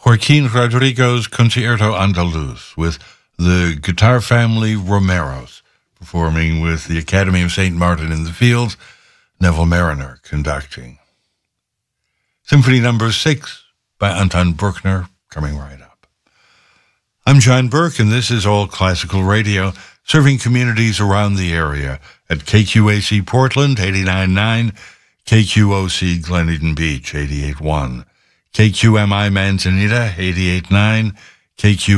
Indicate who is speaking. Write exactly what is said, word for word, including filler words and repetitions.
Speaker 1: Joaquin Rodrigo's Concierto Andaluz with the guitar family Romeros, performing with the Academy of Saint Martin in the Fields, Neville Mariner conducting. Symphony Number Six by Anton Bruckner, coming right up. I'm John Burke, and this is All Classical Radio, serving communities around the area at K Q A C Portland, eighty-nine point nine, K Q O C Glen Eden Beach, eighty-eight point one, K Q M I Manzanita, eighty-eight point nine, K Q